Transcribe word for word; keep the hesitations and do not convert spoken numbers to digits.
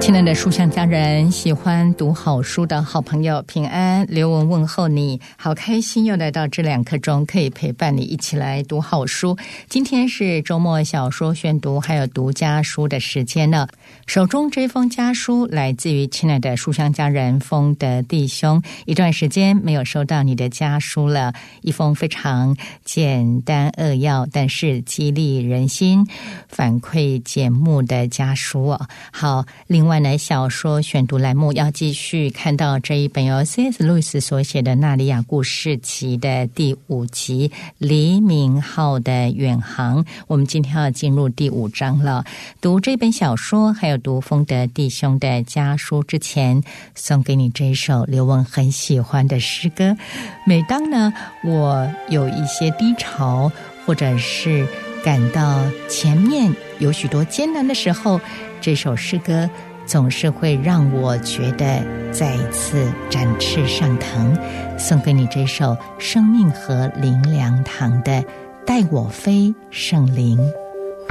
亲爱的书香家人，喜欢读好书的好朋友平安，刘文问候你，好开心又来到这两刻钟，可以陪伴你一起来读好书。今天是周末小说选读还有读家书的时间了。手中这封家书来自于亲爱的书香家人丰德弟兄，一段时间没有收到你的家书了，一封非常简单扼要，但是激励人心、反馈节目的家书哦。好，另外呢，小说选读栏目要继续看到这一本由 C S 路易斯所写的《纳利亚故事集》的第五集《黎明号的远航》。我们今天要进入第五章了。读这本小说还有读丰德弟兄的家书之前，送给你这一首刘文很喜欢的诗歌。每当呢我有一些低潮，或者是感到前面有许多艰难的时候，这首诗歌总是会让我觉得再一次展翅上腾。送给你这首生命河灵粮堂的《带我飞圣灵》。